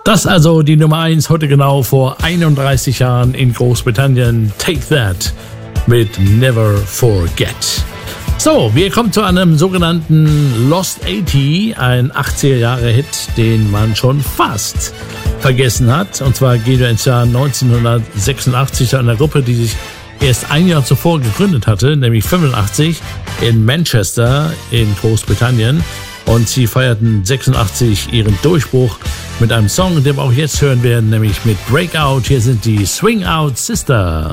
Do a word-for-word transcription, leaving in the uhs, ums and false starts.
Das also die Nummer eins heute genau vor einunddreißig Jahren in Großbritannien. Take That mit Never Forget. So, wir kommen zu einem sogenannten Lost achtzig, ein achtziger-Jahre-Hit, den man schon fast vergessen hat. Und zwar gehen wir ins Jahr neunzehnhundertsechsundachtzig zu einer Gruppe, die sich erst ein Jahr zuvor gegründet hatte, nämlich fünfundachtzig in Manchester in Großbritannien. Und sie feierten sechsundachtzig ihren Durchbruch mit einem Song, den wir auch jetzt hören werden, nämlich mit Breakout. Hier sind die Swing Out Sisters.